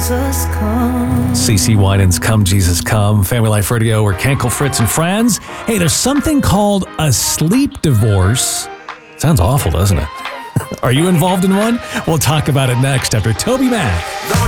Jesus Come. CeCe Winans, Come Jesus Come, Family Life Radio, we're Kenkel, Fritz, and friends. Hey, there's something called a sleep divorce. Sounds awful, doesn't it? Are you involved in one? We'll talk about it next after Toby Mac.